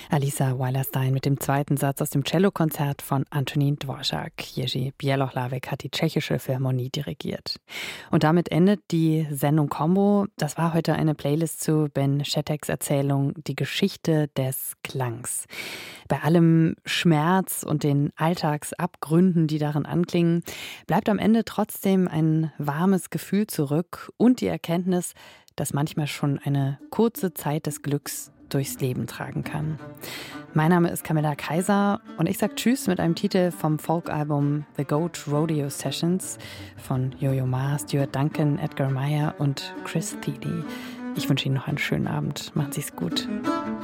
Alisa Weilerstein mit dem zweiten Satz aus dem Cellokonzert von Antonín Dvořák. Jerzy Bělohlavek hat die tschechische Philharmonie dirigiert. Und damit endet die Sendung Combo. Das war heute eine Playlist zu Ben Šetek's Erzählung Die Geschichte des Klangs. Bei allem Schmerz und den Alltagsabgründen, die darin anklingen, bleibt am Ende trotzdem ein warmes Gefühl zurück und die Erkenntnis, dass manchmal schon eine kurze Zeit des Glücks durchs Leben tragen kann. Mein Name ist Camilla Kaiser und ich sage Tschüss mit einem Titel vom Folkalbum The Goat Rodeo Sessions von Yo-Yo Ma, Stuart Duncan, Edgar Meyer und Chris Thiele. Ich wünsche Ihnen noch einen schönen Abend. Machen Sie es gut.